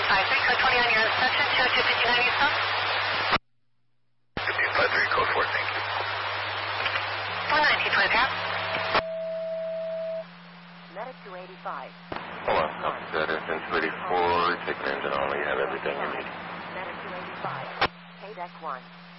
code 20 on your section, 20259 Eastbound. 1553, code 4, thank you. 11920 pounds. Medic 285. Hold on, copy that. FN 284, take an engine only, you have everything you need. Medic 285. KDEC 1.